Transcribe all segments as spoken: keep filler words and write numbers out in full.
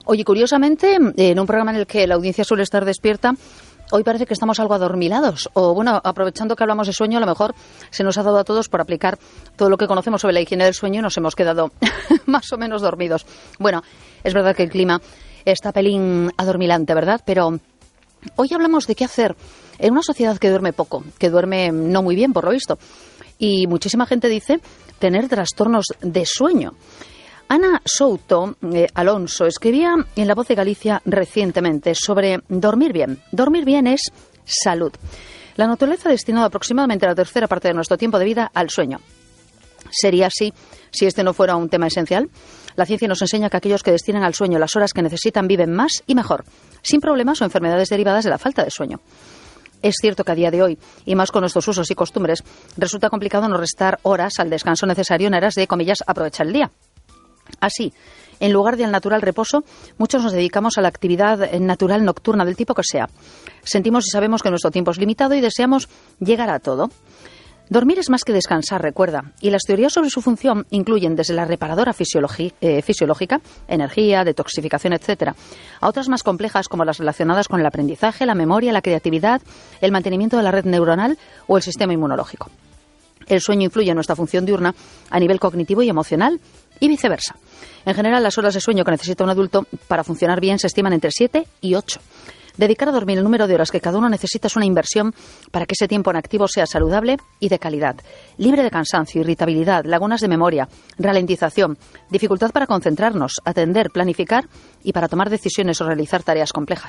Oye, curiosamente, en un programa en el que la audiencia suele estar despierta, hoy parece que estamos algo adormilados. O bueno, aprovechando que hablamos de sueño, a lo mejor se nos ha dado a todos por aplicar todo lo que conocemos sobre la higiene del sueño y nos hemos quedado más o menos dormidos. Bueno, es verdad que el clima está pelín adormilante, ¿verdad? Pero hoy hablamos de qué hacer en una sociedad que duerme poco, que duerme no muy bien, por lo visto. Y muchísima gente dice tener trastornos de sueño. Ana Souto eh, Alonso escribía en La Voz de Galicia recientemente sobre dormir bien. Dormir bien es salud. La naturaleza ha destinado aproximadamente la tercera parte de nuestro tiempo de vida al sueño. ¿Sería así si este no fuera un tema esencial? La ciencia nos enseña que aquellos que destinan al sueño las horas que necesitan viven más y mejor, sin problemas o enfermedades derivadas de la falta de sueño. Es cierto que a día de hoy, y más con nuestros usos y costumbres, resulta complicado no restar horas al descanso necesario en aras de, comillas, aprovechar el día. Así, en lugar de al natural reposo, muchos nos dedicamos a la actividad natural nocturna del tipo que sea. Sentimos y sabemos que nuestro tiempo es limitado y deseamos llegar a todo. Dormir es más que descansar, recuerda, y las teorías sobre su función incluyen desde la reparadora fisiologi- eh, fisiológica, energía, detoxificación, etcétera, a otras más complejas como las relacionadas con el aprendizaje, la memoria, la creatividad, el mantenimiento de la red neuronal o el sistema inmunológico. El sueño influye en nuestra función diurna a nivel cognitivo y emocional y viceversa. En general, las horas de sueño que necesita un adulto para funcionar bien se estiman entre siete y ocho. Dedicar a dormir el número de horas que cada uno necesita es una inversión para que ese tiempo en activo sea saludable y de calidad, libre de cansancio, irritabilidad, lagunas de memoria, ralentización, dificultad para concentrarnos, atender, planificar y para tomar decisiones o realizar tareas complejas.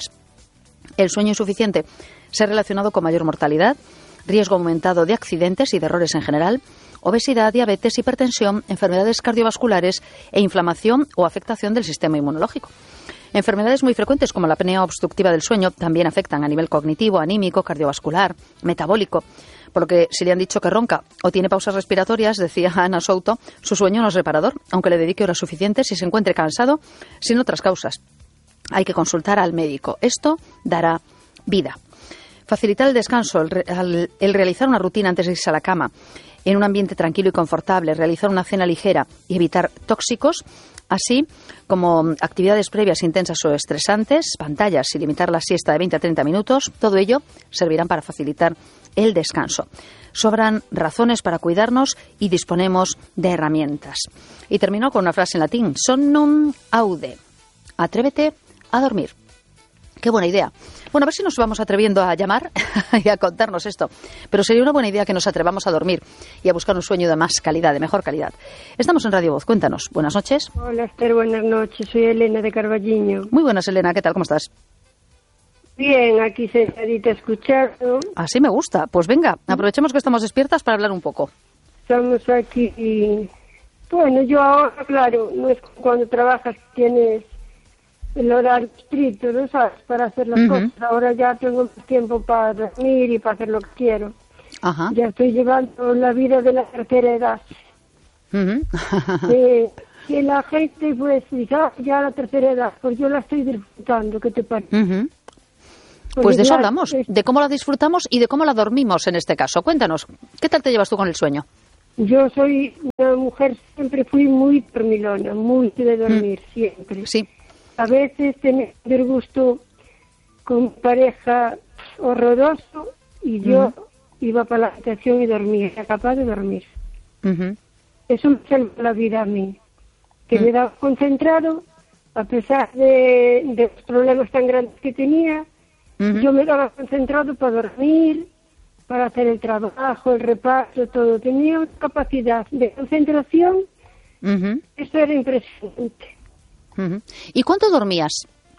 El sueño insuficiente se ha relacionado con mayor mortalidad, riesgo aumentado de accidentes y de errores en general, obesidad, diabetes, hipertensión, enfermedades cardiovasculares e inflamación o afectación del sistema inmunológico. Enfermedades muy frecuentes como la apnea obstructiva del sueño también afectan a nivel cognitivo, anímico, cardiovascular, metabólico. Por lo que si le han dicho que ronca o tiene pausas respiratorias, decía Ana Souto, su sueño no es reparador, aunque le dedique horas suficientes y se encuentre cansado sin otras causas. Hay que consultar al médico. Esto dará vida. Facilitar el descanso, el, re- el realizar una rutina antes de irse a la cama, en un ambiente tranquilo y confortable, realizar una cena ligera y evitar tóxicos, así como actividades previas intensas o estresantes, pantallas y limitar la siesta de veinte a treinta minutos, todo ello servirán para facilitar el descanso. Sobran razones para cuidarnos y disponemos de herramientas. Y termino con una frase en latín, somnum aude, atrévete a dormir. Qué buena idea. Bueno, a ver si nos vamos atreviendo a llamar y a contarnos esto. Pero sería una buena idea que nos atrevamos a dormir y a buscar un sueño de más calidad, de mejor calidad. Estamos en Radio Voz. Cuéntanos. Buenas noches. Hola, Esther. Buenas noches. Soy Elena de Carballiño. Muy buenas, Elena. ¿Qué tal? ¿Cómo estás? Bien, aquí sentadita escuchando. Así me gusta. Pues venga, aprovechemos que estamos despiertas para hablar un poco. Estamos aquí y... Bueno, yo ahora, claro, no es cuando trabajas tienes el horario estricto, ¿no sabes? Para hacer las uh-huh. cosas. Ahora ya tengo más tiempo para dormir y para hacer lo que quiero. Ajá. Ya estoy llevando la vida de la tercera edad. Uh-huh. eh, que la gente pues dice, ah, ya la tercera edad, pues yo la estoy disfrutando, ¿qué te parece? Uh-huh. Pues de eso hablamos, de cómo la disfrutamos y de cómo la dormimos en este caso. Cuéntanos, ¿qué tal te llevas tú con el sueño? Yo soy una mujer, siempre fui muy dormilona, muy de dormir, mm. siempre. Sí. A veces tenía el gusto con pareja horroroso y yo uh-huh. iba para la habitación y dormía, era capaz de dormir. Uh-huh. Eso me salvó la vida a mí, que uh-huh. me daba concentrado, a pesar de, de los problemas tan grandes que tenía, uh-huh. yo me daba concentrado para dormir, para hacer el trabajo, el repaso, todo. Tenía una capacidad de concentración, uh-huh. eso era impresionante. Uh-huh. ¿Y cuánto dormías?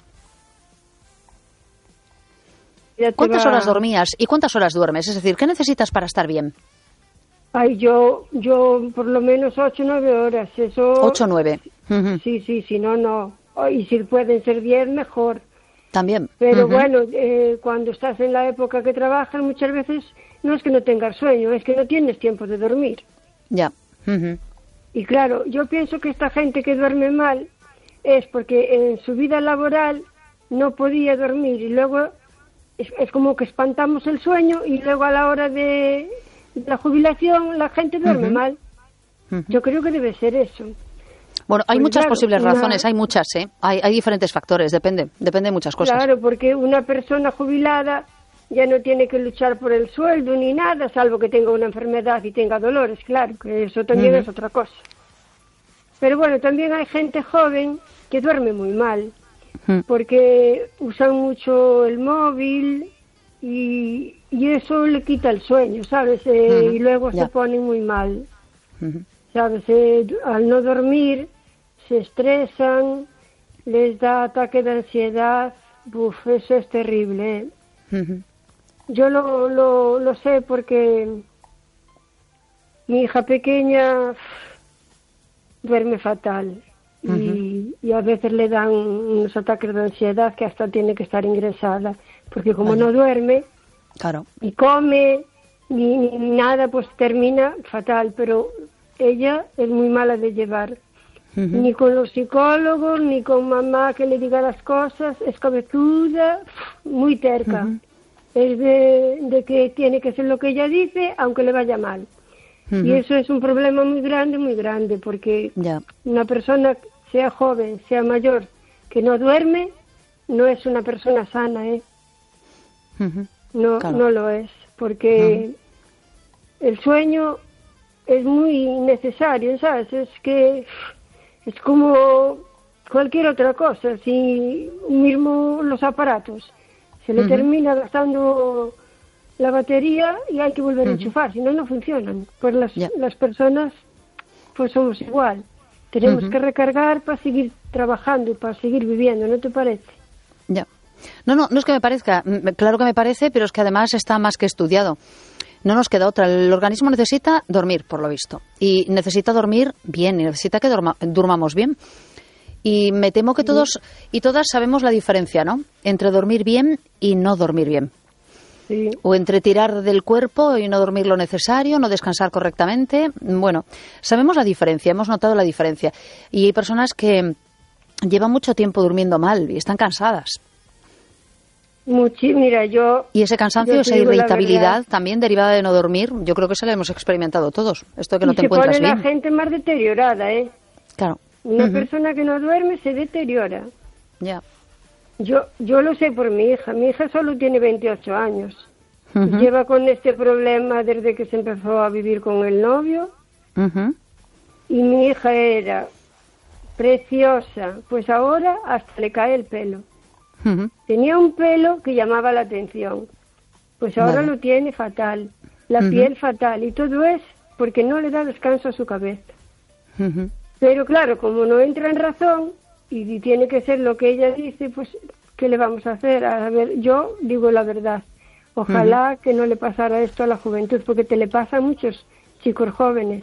¿Cuántas va... horas dormías y cuántas horas duermes? Es decir, ¿qué necesitas para estar bien? Ay, yo, yo por lo menos ocho o nueve horas. Eso... Ocho o nueve. Uh-huh. Sí, sí, si no, no. Y si pueden ser diez, mejor. También. Pero uh-huh. bueno, eh, cuando estás en la época que trabajas, muchas veces no es que no tengas sueño, es que no tienes tiempo de dormir. Ya. Uh-huh. Y claro, yo pienso que esta gente que duerme mal es porque en su vida laboral no podía dormir y luego es, es como que espantamos el sueño y luego a la hora de, de la jubilación la gente duerme uh-huh. mal. Uh-huh. Yo creo que debe ser eso. Bueno, hay Porque, muchas claro, posibles una... razones, hay muchas, ¿eh? Hay, hay diferentes factores, depende, depende de muchas cosas. Claro, porque una persona jubilada ya no tiene que luchar por el sueldo ni nada, salvo que tenga una enfermedad y tenga dolores, claro, que eso también uh-huh. es otra cosa. Pero bueno, también hay gente joven que duerme muy mal, uh-huh. porque usan mucho el móvil y, y eso le quita el sueño, ¿sabes? Eh, uh-huh. Y luego yeah. se ponen muy mal, uh-huh. ¿sabes? Eh, al no dormir se estresan, les da ataque de ansiedad, uf, eso es terrible, ¿eh? Uh-huh. Yo lo, lo, lo sé porque mi hija pequeña duerme fatal y, uh-huh. y a veces le dan unos ataques de ansiedad que hasta tiene que estar ingresada, porque como vale. no duerme claro. ni come ni, ni nada, pues termina fatal, pero ella es muy mala de llevar. Uh-huh. Ni con los psicólogos, ni con mamá que le diga las cosas, es cabezuda, muy terca. Uh-huh. Es de, de que tiene que hacer lo que ella dice, aunque le vaya mal. Uh-huh. Y eso es un problema muy grande, muy grande, porque yeah. una persona, sea joven, sea mayor, que no duerme, no es una persona sana, ¿eh? Uh-huh. No, claro. no lo es, porque uh-huh. el sueño es muy necesario, ¿sabes? Es que es como cualquier otra cosa, si mismo los aparatos. Se le uh-huh. termina gastando la batería y hay que volver uh-huh. a enchufar, si no, no funcionan. Pues las, yeah. las personas pues somos igual. Tenemos uh-huh. que recargar para seguir trabajando y para seguir viviendo, ¿no te parece? Ya. Yeah. No, no, no es que me parezca, claro que me parece, pero es que además está más que estudiado. No nos queda otra. El organismo necesita dormir, por lo visto. Y necesita dormir bien, y necesita que dorma, durmamos bien. Y me temo que todos y todas sabemos la diferencia, ¿no? Entre dormir bien y no dormir bien. Sí. O entre tirar del cuerpo y no dormir lo necesario, no descansar correctamente. Bueno, sabemos la diferencia, hemos notado la diferencia. Y hay personas que llevan mucho tiempo durmiendo mal y están cansadas. Muchi, mira, yo... Y ese cansancio, esa irritabilidad también derivada de no dormir, yo creo que se la hemos experimentado todos. Esto que no te encuentras bien. Y se pone la gente más deteriorada, ¿eh? Claro. Una uh-huh. persona que no duerme se deteriora. Ya. Yo yo lo sé por mi hija. Mi hija solo tiene veintiocho años. Uh-huh. Lleva con este problema desde que se empezó a vivir con el novio. Uh-huh. Y mi hija era preciosa. Pues ahora hasta le cae el pelo. Uh-huh. Tenía un pelo que llamaba la atención. Pues ahora vale. lo tiene fatal. La uh-huh. piel fatal. Y todo es porque no le da descanso a su cabeza. Uh-huh. Pero claro, como no entra en razón y tiene que ser lo que ella dice, pues ¿qué le vamos a hacer? A ver, yo digo la verdad. Ojalá uh-huh. que no le pasara esto a la juventud, porque te le pasa a muchos chicos jóvenes.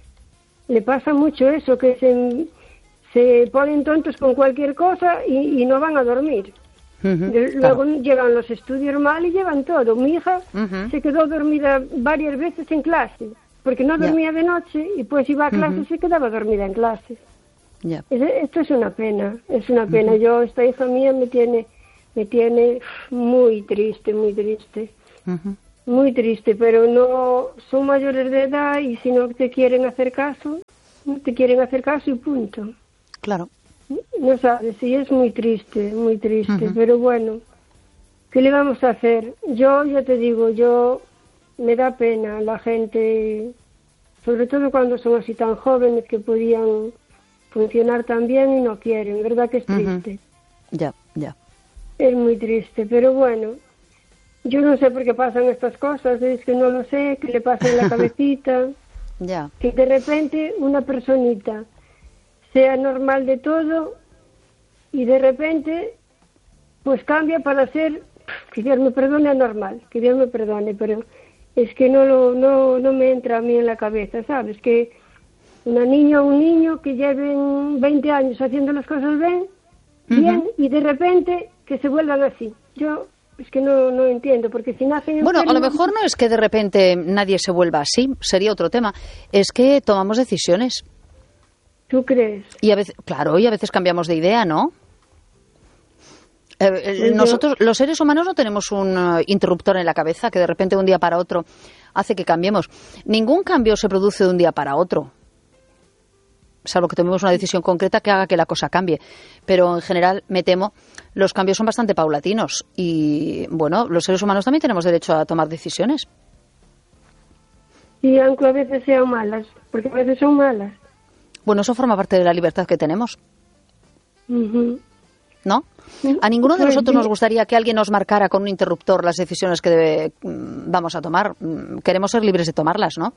Le pasa mucho eso, que se, se ponen tontos con cualquier cosa y, y no van a dormir. Uh-huh. Luego claro. llegan los estudios mal y llevan todo. Mi hija uh-huh. se quedó dormida varias veces en clase. Porque no dormía yeah. de noche y pues iba a clase y uh-huh. se quedaba dormida en clase. Yeah. Esto es una pena, es una pena. Uh-huh. Yo, esta hija mía me tiene me tiene muy triste, muy triste. Uh-huh. Muy triste, pero no son mayores de edad y si no te quieren hacer caso, no te quieren hacer caso y punto. Claro. No sabes, sí, es muy triste, muy triste, uh-huh. pero bueno, ¿qué le vamos a hacer? Yo, ya te digo, yo... me da pena la gente, sobre todo cuando son así tan jóvenes que podían funcionar tan bien y no quieren, ¿verdad que es triste? Uh-huh. Ya, ya. Es muy triste, pero bueno, yo no sé por qué pasan estas cosas, es que no lo sé, que le pasa en la cabecita, ya. que de repente una personita sea normal de todo y de repente pues cambia para ser, que Dios me perdone, anormal, que Dios me perdone, pero... es que no, lo, no no me entra a mí en la cabeza, ¿sabes? Que una niña o un niño que lleven veinte años haciendo las cosas bien, uh-huh. bien y de repente que se vuelvan así. Yo es que no, no entiendo, porque si nacen... Bueno, a lo mejor no es que de repente nadie se vuelva así, sería otro tema. Es que tomamos decisiones. ¿Tú crees? Y a veces, claro, y a veces cambiamos de idea, ¿no? Eh, nosotros, los seres humanos, no tenemos un uh, interruptor en la cabeza que de repente de un día para otro hace que cambiemos. Ningún cambio se produce de un día para otro. salvo que tomemos una decisión concreta que haga que la cosa cambie. Pero en general, me temo, los cambios son bastante paulatinos y, bueno, los seres humanos también tenemos derecho a tomar decisiones. Y aunque a veces sean malas, porque a veces son malas. Bueno, eso forma parte de la libertad que tenemos. Uh-huh. ¿No? A ninguno de Pues nosotros sí. nos gustaría que alguien nos marcara con un interruptor las decisiones que debe, vamos a tomar. Queremos ser libres de tomarlas, ¿no?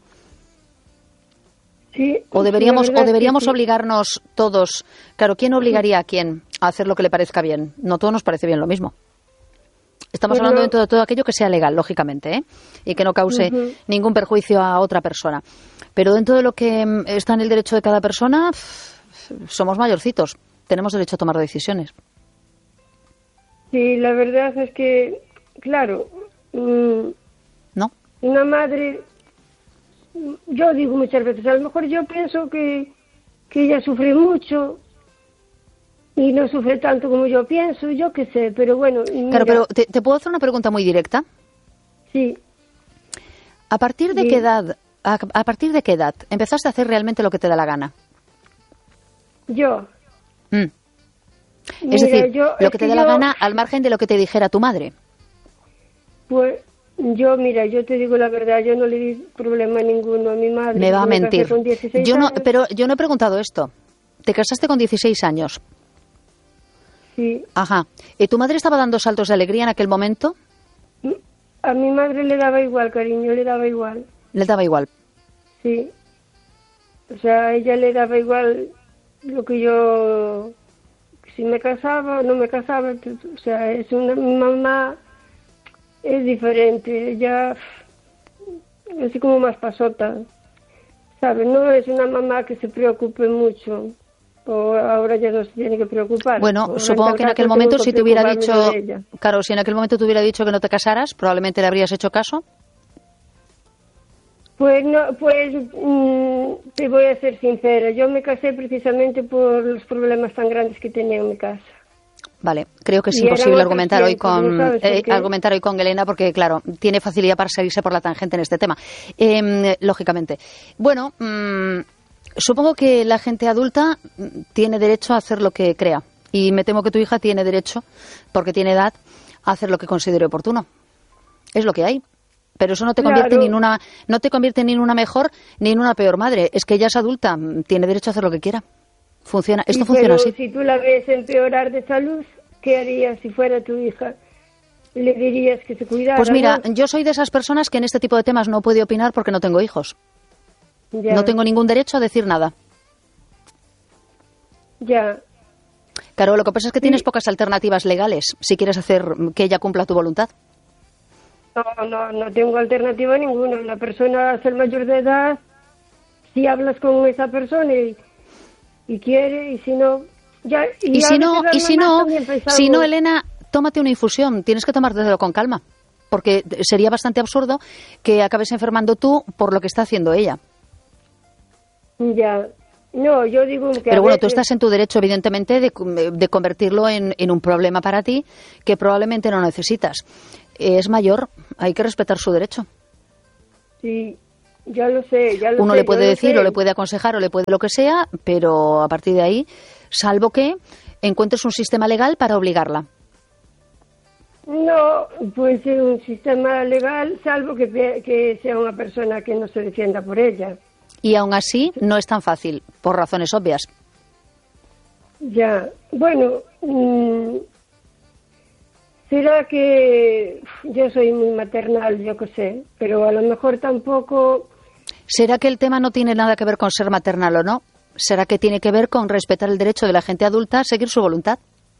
Sí. O deberíamos, la verdad o deberíamos es que sí. obligarnos todos. Claro, ¿quién obligaría a quién a hacer lo que le parezca bien? No todos nos parece bien lo mismo. Estamos Pues hablando no. de todo, todo aquello que sea legal, lógicamente, ¿eh? Y que no cause Ujú. ningún perjuicio a otra persona. Pero dentro de lo que mm, está en el derecho de cada persona, pff, somos mayorcitos. Tenemos derecho a tomar decisiones. Sí, la verdad es que, claro, mm, ¿No? una madre, yo digo muchas veces, a lo mejor yo pienso que, que ella sufre mucho y no sufre tanto como yo pienso, yo qué sé, pero bueno. Claro, mira, pero te, te puedo hacer una pregunta muy directa. Sí, ¿A partir de Sí. qué edad, a, a partir de qué edad empezaste a hacer realmente lo que te da la gana? yo. Mm. Mira, Es decir, yo- lo es que te que da la yo- gana al margen de lo que te dijera tu madre. Pues yo, mira, yo te digo la verdad, yo no le di problema ninguno a mi madre. Me va a Yo casé mentir. con dieciséis Yo no, años. pero yo no he preguntado esto. Te casaste con dieciséis años. Sí. Ajá. ¿Y tu madre estaba dando saltos de alegría en aquel momento? A mi madre le daba igual, cariño, le daba igual. Le daba igual. Sí. O sea, a ella le daba igual lo que yo, si me casaba o no me casaba. O sea, es una, mi mamá es diferente. Ella es así como más pasota, ¿sabes? No es una mamá que se preocupe mucho. O ahora ya no se tiene que preocupar. Bueno, Ahora, supongo tal que en caso aquel tengo momento que si te hubiera preocuparme dicho, de ella. claro, si en aquel momento te hubiera dicho que no te casaras, probablemente le habrías hecho caso. Pues no, pues mm, te voy a ser sincera. Yo me casé precisamente por los problemas tan grandes que tenía en mi casa. Vale, creo que es Y eran imposible otros argumentar hoy tiempos, con ¿no sabes por eh, qué? argumentar hoy con Elena porque claro, tiene facilidad para salirse por la tangente en este tema. Eh, lógicamente. Bueno, mm, supongo que la gente adulta mm, tiene derecho a hacer lo que crea y me temo que tu hija tiene derecho, porque tiene edad, a hacer lo que considere oportuno. Es lo que hay. Pero eso no te convierte Claro. ni en una no te convierte ni en una mejor ni en una peor madre. Es que ella es adulta, mm, tiene derecho a hacer lo que quiera. Funciona, esto Y funciona pero así. si tú la ves empeorar de salud, ¿qué harías si fuera tu hija? ¿Le dirías que se cuidara? Pues mira, ¿no? yo soy de esas personas que en este tipo de temas no puede opinar porque no tengo hijos. Ya, No tengo ningún derecho a decir nada. ya. Claro, lo que pasa es que Sí. tienes pocas alternativas legales si quieres hacer que ella cumpla tu voluntad. No, no, no tengo alternativa ninguna. La persona es el mayor de edad. Si hablas con esa persona y, y quiere, y si no, ya. Y, a si veces no, las y si mamás no, también pensamos- si no, Elena, tómate una infusión. Tienes que tomártelo con calma. Porque sería bastante absurdo que acabes enfermando tú por lo que está haciendo ella. Ya. No, yo digo que a Pero bueno, tú veces- estás en tu derecho, evidentemente, de, de convertirlo en, en un problema para ti que probablemente no necesitas. Es mayor, hay que respetar su derecho. Sí, ya lo sé, ya lo Uno sé, le puede yo lo decir sé. o le puede aconsejar o le puede lo que sea, pero a partir de ahí, salvo que encuentres un sistema legal para obligarla. No, puede ser un sistema legal, salvo que, pe- que sea una persona que no se defienda por ella. Y aún así no es tan fácil, por razones obvias. Ya, bueno, mm, será que uf, yo soy muy maternal, yo qué sé, pero a lo mejor tampoco. ¿Será que el tema no tiene nada que ver con ser maternal o no? ¿Será que tiene que ver con respetar el derecho de la gente adulta a seguir su voluntad?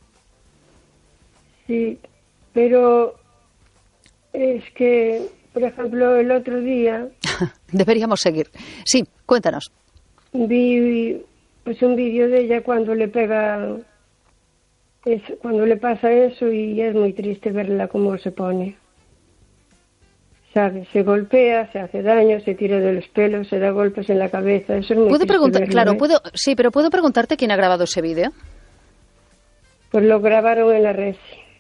Sí, pero es que, por ejemplo, el otro día Deberíamos seguir. Sí, cuéntanos. vi pues un vídeo de ella cuando le pega, es, cuando le pasa eso, y es muy triste verla cómo se pone. ¿Sabes? Se golpea, se hace daño, se tira de los pelos, se da golpes en la cabeza. Eso es muy ¿Puedo triste preguntar, verlo, claro, ¿eh? puedo, sí, pero puedo preguntarte quién ha grabado ese vídeo? Pues lo grabaron en la red,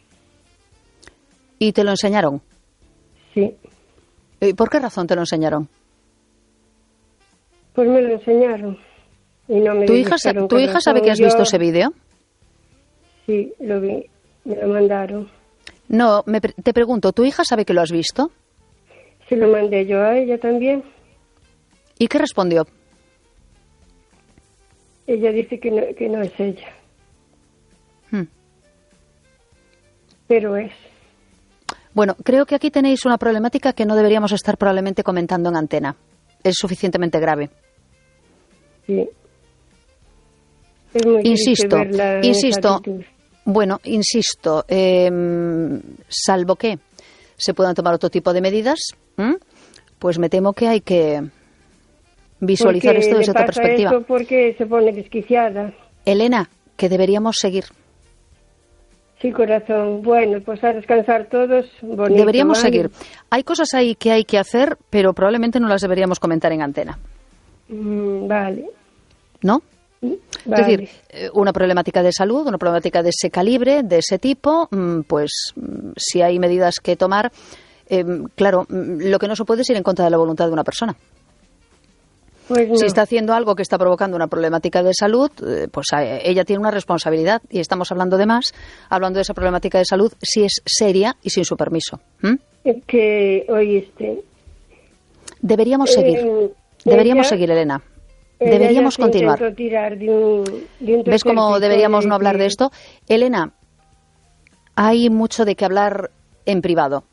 ¿Y te lo enseñaron? sí. ¿Y por qué razón te lo enseñaron? Pues me lo enseñaron. Y no me ¿Tu hija, ¿tu hija sabe que has yo... visto ese vídeo? Sí, lo vi, me lo mandaron. No, me, te pregunto, ¿tu hija sabe que lo has visto? Se lo mandé yo a ella también. ¿Y qué respondió? Ella dice que no, que no es ella. Hmm. Pero es. Bueno, creo que aquí tenéis una problemática que no deberíamos estar probablemente comentando en antena. Es suficientemente grave. Sí. Es muy insisto, insisto. Bueno, insisto, eh, salvo que se puedan tomar otro tipo de medidas, ¿eh? Pues me temo que hay que visualizar esto desde otra perspectiva. Eso porque se pone desquiciada. Elena, que deberíamos seguir. Sí, corazón. Bueno, pues a descansar todos. Bonito, deberíamos ¿vale? seguir. Hay cosas ahí que hay que hacer, pero probablemente no las deberíamos comentar en antena. Mm, vale. ¿No? Vale. Es decir, una problemática de salud, una problemática de ese calibre, de ese tipo, pues si hay medidas que tomar, eh, claro, lo que no se puede es ir en contra de la voluntad de una persona. Pues no. Si está haciendo algo que está provocando una problemática de salud, eh, pues ella tiene una responsabilidad y estamos hablando de más, hablando de esa problemática de salud, si es seria y sin su permiso. ¿Mm? Es que, oíste... Deberíamos seguir, eh, deberíamos ella... seguir, Elena. Deberíamos continuar. Tirar de un, de un ¿Ves cómo deberíamos de... no hablar de esto? Elena, hay mucho de qué hablar en privado.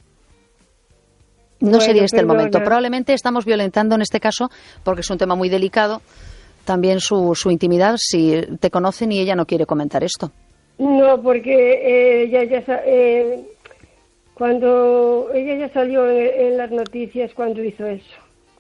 No bueno, sería este perdona. el momento. Probablemente estamos violentando en este caso, porque es un tema muy delicado, también su, su intimidad, si te conocen y ella no quiere comentar esto. No, porque eh, ella ya... Eh, cuando ella ya salió en, en las noticias cuando hizo eso.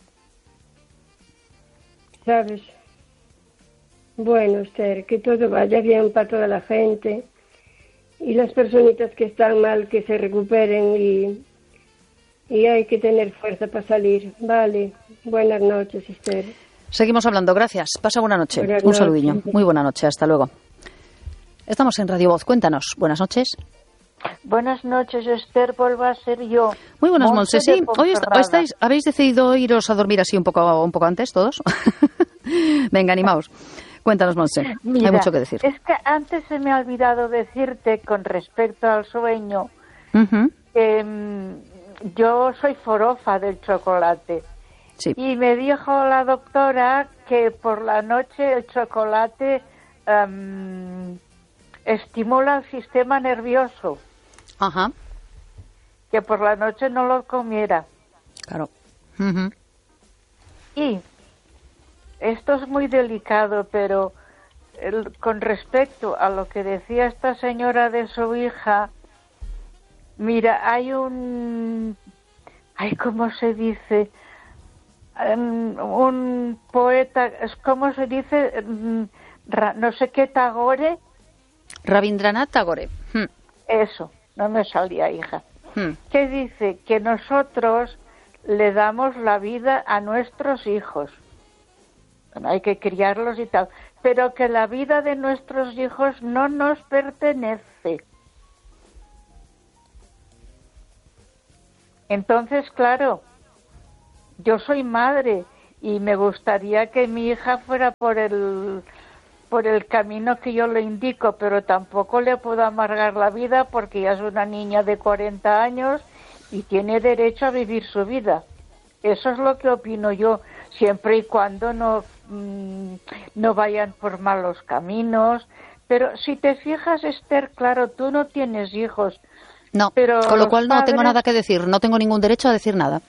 ¿Sabes? Bueno, Esther, que todo vaya bien para toda la gente y las personitas que están mal que se recuperen y, y hay que tener fuerza para salir. Vale, buenas noches, Esther. Seguimos hablando, gracias. Pasa buena noche. Buenas Un noches. saludillo. Muy buena noche, hasta luego. Estamos en Radio Voz, cuéntanos. Buenas noches. Buenas noches, Esther, vuelva a ser yo. Muy buenas, Monse. Sí, hoy, est- hoy estáis, habéis decidido iros a dormir así un poco, un poco antes, todos. Venga, animaos. Cuéntanos, Monse. Mira, hay mucho que decir. Es que antes se me ha olvidado decirte con respecto al sueño Uh-huh. que um, yo soy forofa del chocolate. Sí. Y me dijo la doctora que por la noche el chocolate um, estimula el sistema nervioso. Ajá. Que por la noche no lo comiera. Claro. Uh-huh. Y esto es muy delicado, pero el, con respecto a lo que decía esta señora de su hija, mira, hay un... Ay, ¿cómo se dice? Um, un poeta, ¿cómo se dice? Um, ra, no sé qué, Tagore. Rabindranath Tagore. Hmm. Eso, no me salía, hija. Hmm. Que dice que nosotros le damos la vida a nuestros hijos. Bueno, hay que criarlos y tal, pero que la vida de nuestros hijos no nos pertenece. Entonces, claro, yo soy madre y me gustaría que mi hija fuera por el por el camino que yo le indico, pero tampoco le puedo amargar la vida porque ya es una niña de cuarenta años y tiene derecho a vivir su vida. Eso es lo que opino yo, siempre y cuando no, mmm, no vayan por malos caminos. Pero si te fijas, Esther, claro, tú no tienes hijos. No, pero con lo cual no padres... tengo nada que decir, no tengo ningún derecho a decir nada.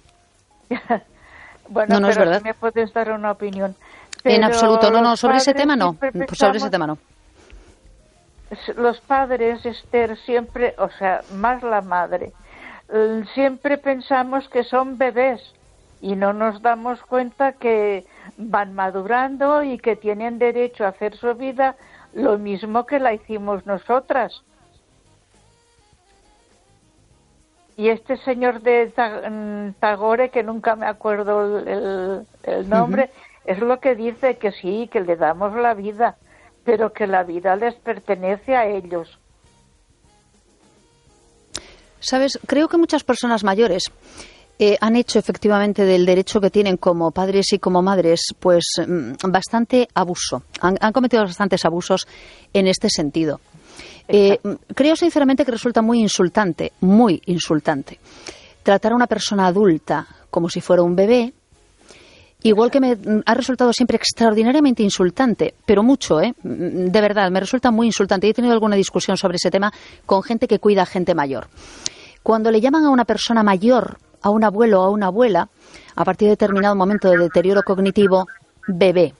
Bueno, no, no pero es verdad. me puedes dar una opinión. Pero en absoluto, no, no, sobre ese tema no, pensamos, sobre ese tema no. Los padres, Esther, siempre, o sea, más la madre, siempre pensamos que son bebés y no nos damos cuenta que van madurando y que tienen derecho a hacer su vida lo mismo que la hicimos nosotras. Y este señor de Tagore, que nunca me acuerdo el, el nombre, uh-huh. es lo que dice, que sí, que le damos la vida, pero que la vida les pertenece a ellos. Sabes, creo que muchas personas mayores eh, han hecho efectivamente del derecho que tienen como padres y como madres, pues bastante abuso. Han, han cometido bastantes abusos en este sentido. Eh, creo sinceramente que resulta muy insultante, muy insultante, tratar a una persona adulta como si fuera un bebé. Igual que me ha resultado siempre extraordinariamente insultante, pero mucho, ¿eh? De verdad, me resulta muy insultante. He tenido alguna discusión sobre ese tema con gente que cuida a gente mayor. Cuando le llaman a una persona mayor, a un abuelo o a una abuela, a partir de determinado momento de deterioro cognitivo, bebé.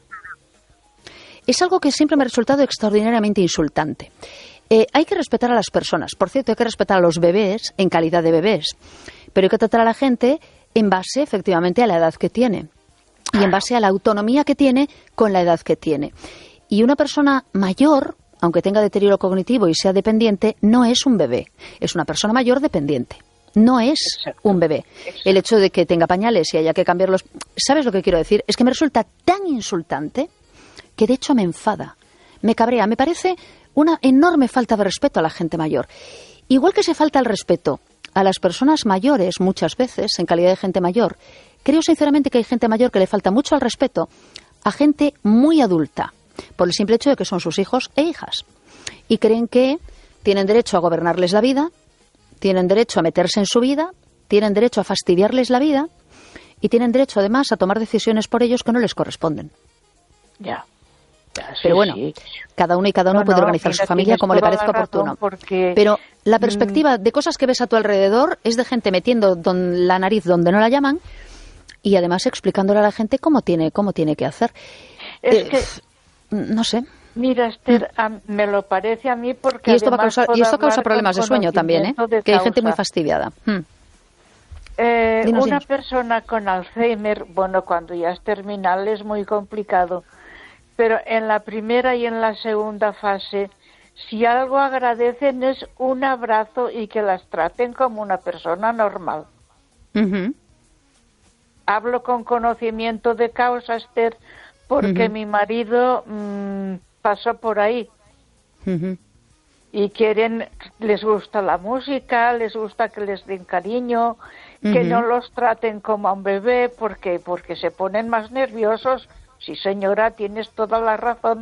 Es algo que siempre me ha resultado extraordinariamente insultante. Eh, hay que respetar a las personas. Por cierto, hay que respetar a los bebés en calidad de bebés, pero hay que tratar a la gente en base, efectivamente, a la edad que tiene. Y en base a la autonomía que tiene con la edad que tiene. Y una persona mayor, aunque tenga deterioro cognitivo y sea dependiente, no es un bebé. Es una persona mayor dependiente. No es un bebé. El hecho de que tenga pañales y haya que cambiarlos... ¿Sabes lo que quiero decir? Es que me resulta tan insultante que de hecho me enfada, me cabrea. Me parece una enorme falta de respeto a la gente mayor. Igual que se falta el respeto a las personas mayores muchas veces, en calidad de gente mayor, creo sinceramente que hay gente mayor que le falta mucho al respeto a gente muy adulta, por el simple hecho de que son sus hijos e hijas. Y creen que tienen derecho a gobernarles la vida, tienen derecho a meterse en su vida, tienen derecho a fastidiarles la vida y tienen derecho además a tomar decisiones por ellos que no les corresponden. Ya. ya sí, Pero bueno, sí. cada uno y cada uno no, puede no, organizar mira, su familia como le parezca oportuno. Porque, Pero la perspectiva mmm, de cosas que ves a tu alrededor es de gente metiendo don, la nariz donde no la llaman y además explicándole a la gente cómo tiene, cómo tiene que hacer. Es eh, que, no sé. Mira, Esther, a, me lo parece a mí porque y esto, va a causar, y esto causa problemas de sueño también, ¿eh? Que hay gente muy fastidiada. Hmm. Eh, dinos, una dinos. persona con Alzheimer, bueno, cuando ya es terminal es muy complicado, pero en la primera y en la segunda fase, si algo agradecen es un abrazo y que las traten como una persona normal. Uh-huh. Hablo con conocimiento de causa, Esther, porque uh-huh. mi marido mmm, pasó por ahí. Uh-huh. Y quieren, les gusta la música, les gusta que les den cariño, uh-huh. que no los traten como a un bebé, porque porque se ponen más nerviosos. Sí, señora, tienes toda la razón.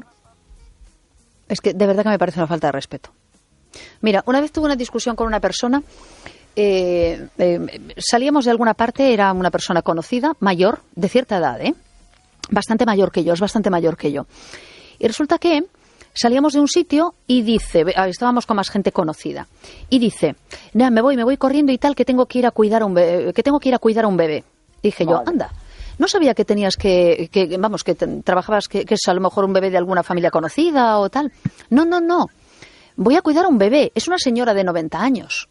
Es que de verdad que me parece una falta de respeto. Mira, una vez tuve una discusión con una persona, eh, eh, salíamos de alguna parte, era una persona conocida, mayor, de cierta edad, ¿eh? Bastante mayor que yo, es bastante mayor que yo. Y resulta que salíamos de un sitio y dice, estábamos con más gente conocida, y dice, no, me voy, me voy corriendo y tal, que tengo que ir a cuidar a un bebé, que tengo que ir a cuidar a un bebé. Dije vale. yo, anda. No sabía que tenías que, que vamos, que te, trabajabas, que, que es a lo mejor un bebé de alguna familia conocida o tal. No, no, no. Voy a cuidar a un bebé. Es una señora de noventa años.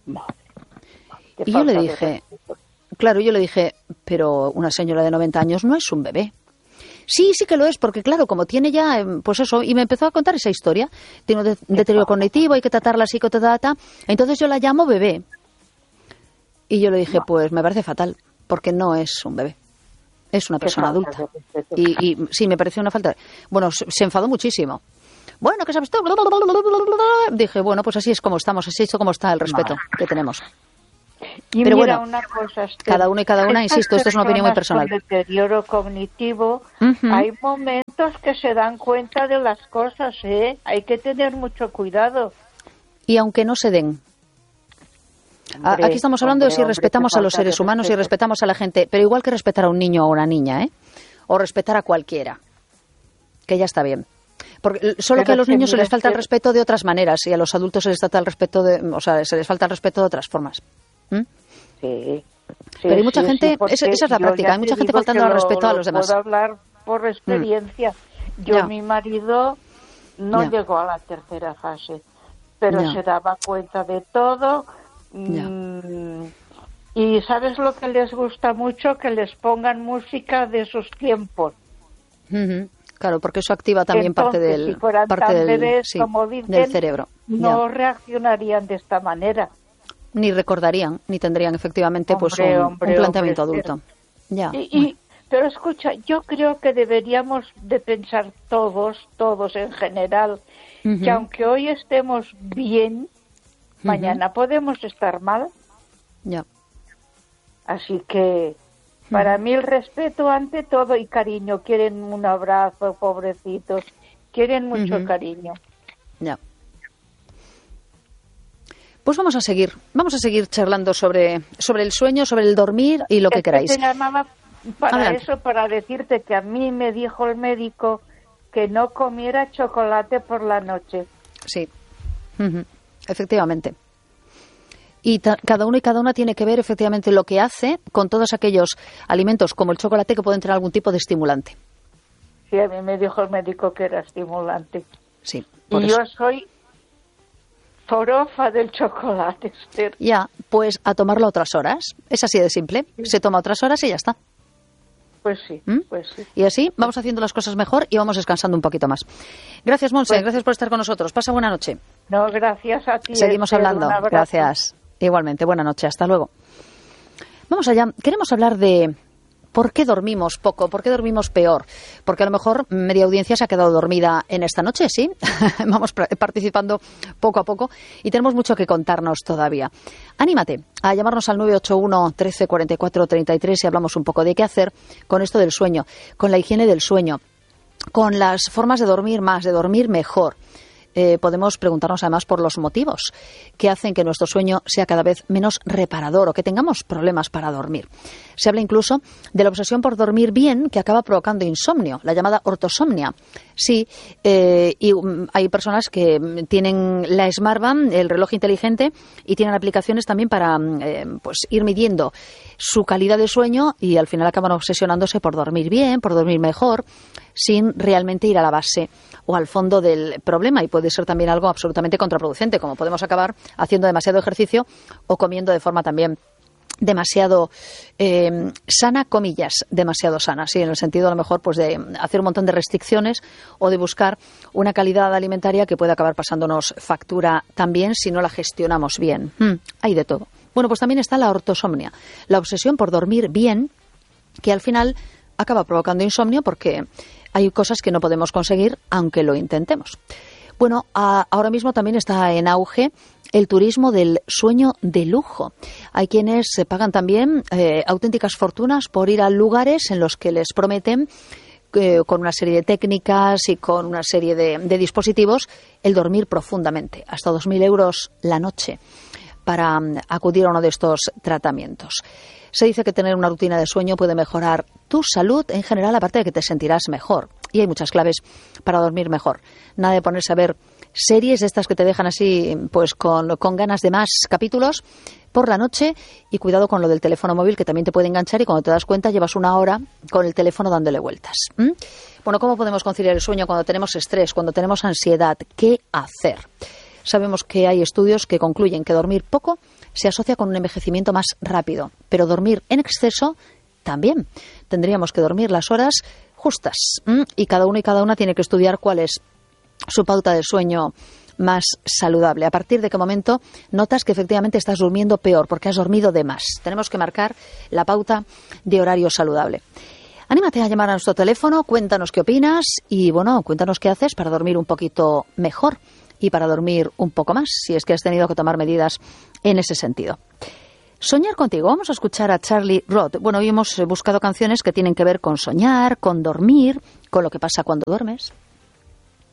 Y yo le dije, claro, yo le dije, pero una señora de noventa años no es un bebé. Sí, sí que lo es, porque claro, como tiene ya, pues eso, y me empezó a contar esa historia. Tiene un deterioro cognitivo, hay que tratarla así, psicotata. Entonces yo la llamo bebé. Y yo le dije, pues me parece fatal, porque no es un bebé. Es una persona adulta. Y, y sí, me pareció una falta. Bueno, se, se enfadó muchísimo. Bueno, ¿qué sabes tú? Dije, bueno, pues así es como estamos, así es como está el respeto no. que tenemos. Y Pero mira, bueno, una cosa, Esther, cada uno y cada una, insisto, esto es una opinión muy personal. Con deterioro cognitivo, uh-huh. hay momentos que se dan cuenta de las cosas, ¿eh? Hay que tener mucho cuidado. Y aunque no se den. Hombre, Aquí estamos hablando hombre, de si respetamos a los seres humanos y respetamos a la gente, pero igual que respetar a un niño o una niña, ¿eh? O respetar a cualquiera, que ya está bien. Porque solo pero que a los que niños se les falta el respeto de otras maneras y a los adultos se les falta el respeto de, o sea, se les falta el respeto de otras formas. ¿Mm? Sí, sí. Pero hay mucha sí, gente, sí, esa, esa es la práctica, hay mucha gente faltando al respeto lo, a los demás. Puedo hablar por experiencia. Mm. Yo, ya. mi marido no ya. llegó a la tercera fase, pero ya. se daba cuenta de todo. Mm, y ¿sabes lo que les gusta mucho? Que les pongan música de sus tiempos. Uh-huh. Claro, porque eso activa también Entonces, parte del, si fueran parte tan del, bebés, sí, como dicen, del cerebro. No ya. reaccionarían de esta manera. Ni recordarían, ni tendrían efectivamente hombre, pues un, hombre, un planteamiento hombre, adulto. Ya. Y, y, pero escucha, yo creo que deberíamos de pensar todos, todos en general, uh-huh. que aunque hoy estemos bien, uh-huh. mañana podemos estar mal. Ya. Así que para mí el respeto ante todo y cariño. Quieren un abrazo, pobrecitos. Quieren mucho uh-huh. cariño. Ya. Pues vamos a seguir, vamos a seguir charlando sobre, sobre el sueño, sobre el dormir y lo que es queráis. Que te llamaba para Adelante. eso, para decirte que a mí me dijo el médico que no comiera chocolate por la noche. Sí, uh-huh. efectivamente. Y ta- cada uno y cada una tiene que ver efectivamente lo que hace con todos aquellos alimentos como el chocolate que pueden tener algún tipo de estimulante. Sí, a mí me dijo el médico que era estimulante. Sí. Y eso. yo soy forofa del chocolate, Esther. Ya, pues a tomarlo a otras horas. Es así de simple. Sí. Se toma a otras horas y ya está. Pues sí, ¿Mm? pues sí. Y así vamos haciendo las cosas mejor y vamos descansando un poquito más. Gracias, Monse. Pues, gracias por estar con nosotros. Pasa buena noche. No, gracias a ti. Seguimos Esther, hablando. Gracias. Igualmente. Buena noche. Hasta luego. Vamos allá. Queremos hablar de por qué dormimos poco, por qué dormimos peor. Porque a lo mejor media audiencia se ha quedado dormida en esta noche, ¿sí? Vamos participando poco a poco y tenemos mucho que contarnos todavía. Anímate a llamarnos al nueve ocho uno, trece, cuarenta y cuatro, treinta y tres y hablamos un poco de qué hacer con esto del sueño, con la higiene del sueño, con las formas de dormir más, de dormir mejor. Eh, podemos preguntarnos además por los motivos que hacen que nuestro sueño sea cada vez menos reparador o que tengamos problemas para dormir. Se habla incluso de la obsesión por dormir bien que acaba provocando insomnio, la llamada ortosomnia. Sí, eh, y um, hay personas que tienen la Smartband, el reloj inteligente, y tienen aplicaciones también para eh, pues ir midiendo su calidad de sueño y al final acaban obsesionándose por dormir bien, por dormir mejor, sin realmente ir a la base o al fondo del problema, y puede ser también algo absolutamente contraproducente, como podemos acabar haciendo demasiado ejercicio o comiendo de forma también demasiado eh, sana, comillas, demasiado sana, sí, en el sentido a lo mejor pues de hacer un montón de restricciones o de buscar una calidad alimentaria que puede acabar pasándonos factura también si no la gestionamos bien. Hmm, hay de todo. Bueno, pues también está la ortosomnia, la obsesión por dormir bien, que al final acaba provocando insomnio porque hay cosas que no podemos conseguir aunque lo intentemos. Bueno, a, ahora mismo también está en auge el turismo del sueño de lujo. Hay quienes se pagan también eh, auténticas fortunas por ir a lugares en los que les prometen, eh, con una serie de técnicas y con una serie de, de dispositivos, el dormir profundamente, hasta dos mil euros la noche, para um, acudir a uno de estos tratamientos. Se dice que tener una rutina de sueño puede mejorar tu salud en general, aparte de que te sentirás mejor. Y hay muchas claves para dormir mejor. Nada de ponerse a ver series de estas que te dejan así, pues con, con ganas de más capítulos por la noche, y cuidado con lo del teléfono móvil, que también te puede enganchar y cuando te das cuenta llevas una hora con el teléfono dándole vueltas. ¿Mm? Bueno, ¿cómo podemos conciliar el sueño cuando tenemos estrés, cuando tenemos ansiedad? ¿Qué hacer? Sabemos que hay estudios que concluyen que dormir poco se asocia con un envejecimiento más rápido, pero dormir en exceso también. Tendríamos que dormir las horas justas, ¿m? Y cada uno y cada una tiene que estudiar cuál es su pauta de sueño más saludable. ¿A partir de qué momento notas que efectivamente estás durmiendo peor porque has dormido de más? Tenemos que marcar la pauta de horario saludable. Anímate a llamar a nuestro teléfono, cuéntanos qué opinas y, bueno, cuéntanos qué haces para dormir un poquito mejor y para dormir un poco más, si es que has tenido que tomar medidas en ese sentido. Soñar contigo. Vamos a escuchar a Charlie Roth. Bueno, hoy hemos buscado canciones que tienen que ver con soñar, con dormir, con lo que pasa cuando duermes.